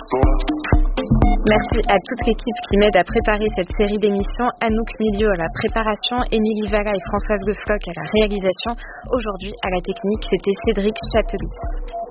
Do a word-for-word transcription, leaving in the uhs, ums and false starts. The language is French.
Merci à toute l'équipe qui m'aide à préparer cette série d'émissions. Anouk Milieu à la préparation, Émilie Vara et Françoise Gefloc à la réalisation. Aujourd'hui, à la technique, c'était Cédric Châteloup.